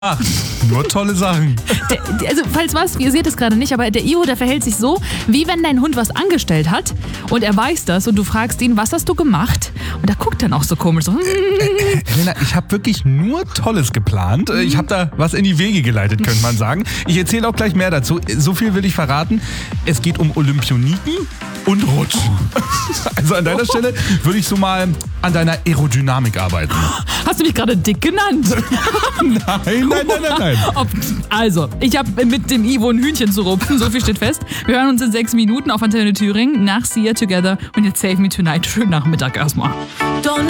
Ach, nur tolle Sachen. Also, falls was, ihr seht es gerade nicht, aber der Ivo, der verhält sich so, wie wenn dein Hund was angestellt hat und er weiß das und du fragst ihn, was hast du gemacht? Und er guckt dann auch so komisch so. Helena, ich habe wirklich nur Tolles geplant. Ich habe da was in die Wege geleitet, könnte man sagen. Ich erzähle auch gleich mehr dazu. So viel will ich verraten. Es geht um Olympioniken und Rutschen. Also an deiner Stelle würde ich so mal an deiner Aerodynamik arbeiten. Hast du mich gerade dick genannt? Nein. Also, ich habe mit dem Ivo ein Hühnchen zu rupfen, so viel steht fest. Wir hören uns in 6 Minuten auf Antenne Thüringen nach See You Together und jetzt Save Me Tonight. Schönen Nachmittag erstmal.